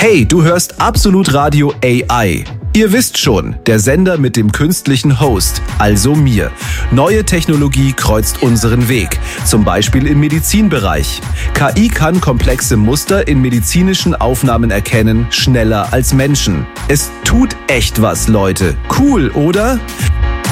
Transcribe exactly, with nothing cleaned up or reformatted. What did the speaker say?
Hey, du hörst Absolut Radio A I. Ihr wisst schon, der Sender mit dem künstlichen Host, also mir. Neue Technologie kreuzt unseren Weg, zum Beispiel im Medizinbereich. K I kann komplexe Muster in medizinischen Aufnahmen erkennen, schneller als Menschen. Es tut echt was, Leute. Cool, oder?